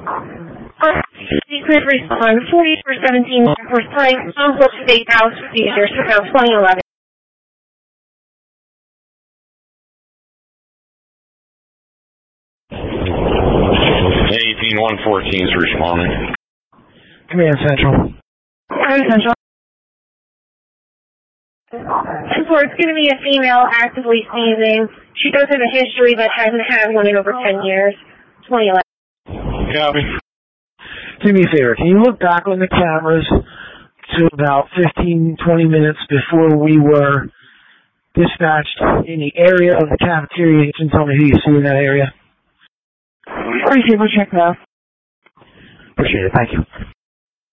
Please respond 4417 Northwest Pike, Uncle Steakhouse, Caesar, Chicago 2011. 18114 is responding. Command Central. Command Central. It's going to be a female actively sneezing. She does have a history but hasn't had one in over 10 years. 2011. Copy. Do me a favor. Can you look back on the cameras to about 15, 20 minutes before we were dispatched in the area of the cafeteria? You can tell me who you see in that area. Appreciate it. We'll check that out. Appreciate it. Thank you.